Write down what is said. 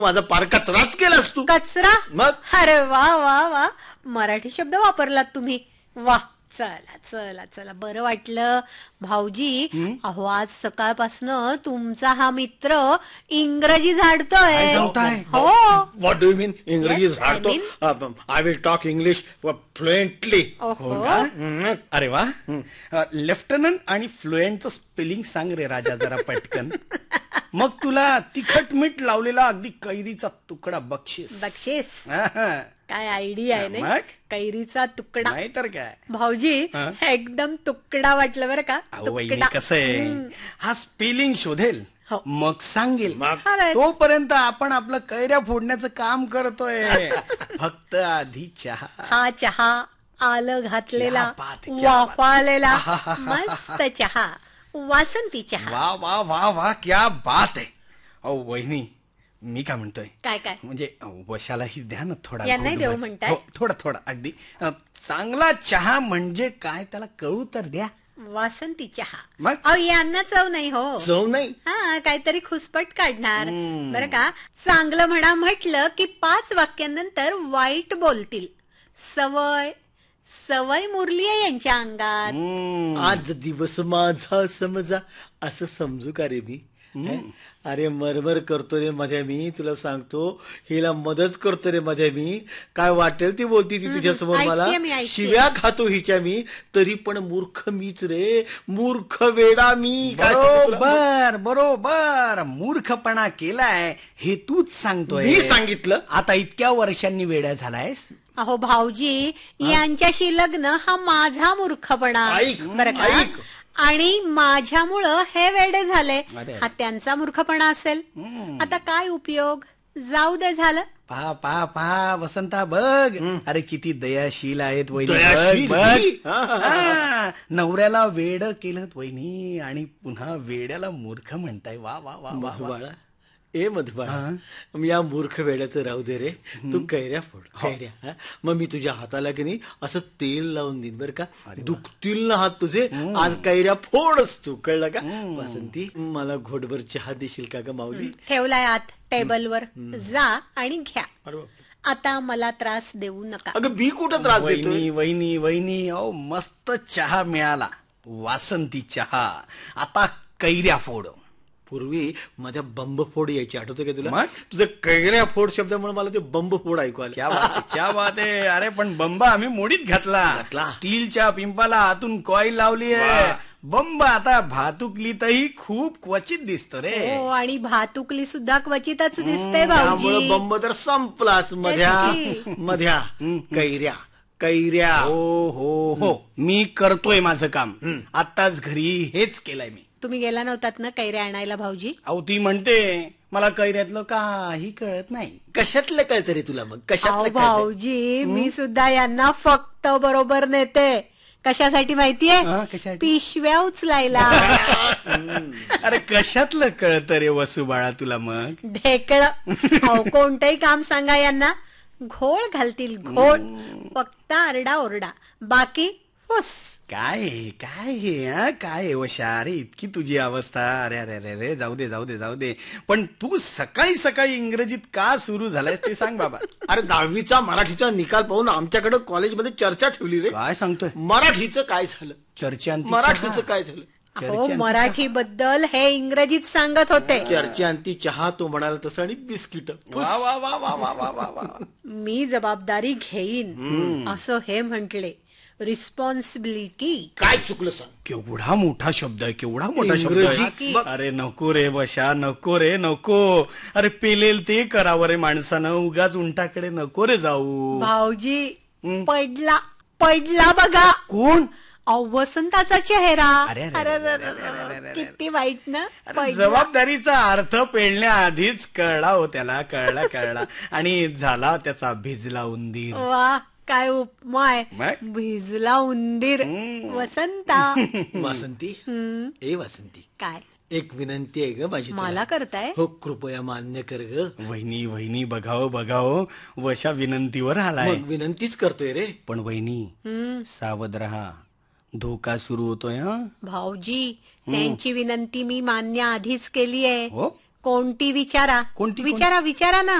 माझा पार कचराच केलास तू. कचरा? मग? अरे वा वा वा, मराठी शब्द वापरलात तुम्ही. वा, चला चला चला, बरं वाटलं भाऊजी. अहो, आज सकाळपासनं तुमचा हा मित्र इंग्रजी झाडतोय. हो. व्हॉट डू यू मीन इंग्रजी Yes, I झाडतो? I will talk English fluently. ओहो. अरे वा, लेफ्टनंट आणि फ्लुएंटचं स्पेलिंग सांग रे राजा जरा पटकन. मग तुला तिखट मीठ लावलेला अगदी कैरीचा तुकडा बक्षीस. बक्षीस? हा. काय आयडिया आहे नाही? मग? कैरीचा तुकडा. नाही तर काय भाऊजी, एकदम तुकडा वाटलं बरं का? अहो वहिनी, कसं आहे, हा स्पेलिंग शोधेल हो. मग सांगेल. खरंच. तोपर्यंत आपण आपलं कैऱ्या फोडण्याचं काम करतोय. फक्त आधी चहा. हा चहा आलं घातलेला, क्या बात है, क्या बात. वाफाळलेला मस्त चहा, वासंती चहा. वा वा वा वा, क्या बात आहे. अहो वहिनी, मी काय म्हणतोय, काय काय? म्हणजे वशालाही द्या ना थोडा. यांनाही घोटभर. देऊ म्हणताय? हो, थोडा थोडा अगदी. चांगला चहा म्हणजे काय त्याला कळू तर द्या. वासंती चहा. मग? अहो, यांना चव नाही हो. चव नाही. हा, काहीतरी खुसपट काढणार बरं का. चांगलं म्हणा म्हटलं की 5 वाक्यानंतर वाईट बोलतील. सवय सवय मुरली आहे यांच्या अंगात. आज दिवस माझा समजा असं समजू का रे मी? अरे मरमर करतो रे मध्ये मी, तुला सांगतो. हिला मदत करतो रे मध्ये मी. काय वाटेल ती बोलती ती तुझ्या समोर. मला ऐकतेय मी, ऐकतेय. शिव्या खातो हिच्या मी, तरी पण मूर्ख मीच रे. मूर्ख वेडा मी. काय सांगू तुला? बरोबर बरोबर, मूर्खपणा केलाय हे तूच सांगतोय. मी सांगितलं. आता इतक्या वर्षांनी वेड्या झालायस. अहो भाऊजी, यांच्याशी लग्न हा माझा मूर्खपणा ऐक, बरं का. ऐक. आणि माझ्यामुळं हे वेडे झाले, अरे. हा त्यांचा मूर्खपणा असेल. आता काय उपयोग, जाऊ दे, झालं. पहा वसंता, बघ अरे किती दयाशील आहेत वहिनी. दयाशील? बघ. हा, हा, हा, नवऱ्याला वेड केलं वहिनी आणि पुन्हा वेड्याला मूर्ख म्हणताय. वा वा वा वा वा. मधुबाळा, ए मधुबाळा, या मूर्ख वेड्याचं राहू दे रे. तू कैऱ्या फोड, कैऱ्या. हा? मग मी तुझ्या हाताला की नाही असं तेल लावून देईन बरं का. दुखतील ना हात तुझे. आज कैऱ्या फोडच तू, कळलं का? वासंती, मला घोटभर चहा देशील का ग माऊली? ठेवलाय आत टेबलवर, जा आणि घ्या. अरे बाप. आता मला त्रास देऊ नका. अगं मी कुठं त्रास देतोय? वहिनी वहिनी वहिनी, अहो मस्त चहा मिळाला, वासंती चहा. आता कैऱ्या फोड. पूर्वी माझ्या बंब फोड यायची, आठवतं का तुला? मग? तुझं कैऱ्या फोड शब्दामुळे मला ते बंब फोड ऐकू आलं. क्या बात आहे, क्या बात आहे. अरे पण बंब आम्ही मोडीत घातला. स्टीलच्या पिंपाला आतून कॉईल लावली आहे. बंब आता भातुकलीतही खूप क्वचित दिसतो रे. हो, आणि भातुकली सुद्धा क्वचितच दिसते त्यामुळे भाऊजी. बंब तर संपलाच. मध्या कैऱ्या कैऱ्या. हो हो हो, मी करतोय माझं काम. आताच घरी हेच केलंय मी. तुम्ही गेला नव्हतात ना कैऱ्या आणायला भाऊजी? अहो ती म्हणते मला कैऱ्यातलं काही कळत नाही. कशातलं कळतं रे तुला? मग अहो कशातलं कळतं? भाऊजी, मी सुद्धा यांना फक्त बरोबर नेते. कशासाठी माहितीये? कशासाठी? पिशव्या उचलायला. अरे कशातलं कळतं रे वसुबाळा तुला? मग ढेकळ. अहो, कोणतंही काम सांगा यांना, घोळ घालतील, घोळ. फक्त आरडा ओरडा, बाकी फुस. काय काय वशा, अरे इतकी तुझी अवस्था. अरे अरे अरे अरे, जाऊ दे जाऊ दे जाऊ दे. पण तू सकाळी सकाळी इंग्रजीत का सुरू झालाय ते सांग बाबा. अरे 10वीचा मराठीचा निकाल पाहून आमच्याकडे कॉलेजमध्ये चर्चा ठेवली रे. काय सांगतोय? मराठीचं काय झालं? चर्चांती मराठीचं काय झालं? अहो, मराठी बद्दल हे इंग्रजीत सांगत होते. चर्चांती चहा तो म्हणाला तसं, आणि बिस्किट. वा वा वा वा वा वा वा वा. मी जबाबदारी घेईन असं हे म्हटले. रिस्पॉन्सिबिलिटी. काय चुकलं सांग? केवढा मोठा शब्द आहे, केवढा मोठा शब्द इंग्रजी. आहे. अरे नको रे वशा, नको रे नको. अरे पेलेल ते करावं रे माणसानं, उगाच उंटाकडे नको रे जाऊ. भाऊजी, पडला बघा. कोण? अहो, वसंताचा चेहरा. अरे, अरे, अरे, अरे, अरे, अरे, अरे, अरे, अरे. किती वाईट ना. अरे, पडला. जबाबदारीचा अर्थ पेलण्याआधीच कळला हो त्याला, कळला आणि झाला त्याचा भिजला उंदीर. वा, काय उपमा आहे. मग? भिजला उंदीर. वसंता. वासंती, ए वासंती, काय एक विनंती आहे ग माझी तुला. मला करताय? हो, कृपया मान्य कर ग. वहिनी बघाओ वशा विनंतीवर आलाय. मग विनंतीच करतोय रे. पण वहिनी सावध रहा, धोका सुरू होतोय. भाऊजी, त्यांची विनंती मी मान्य आधीच केली आहे. हो? कोणती विचारा कोणती? विचारा विचारा ना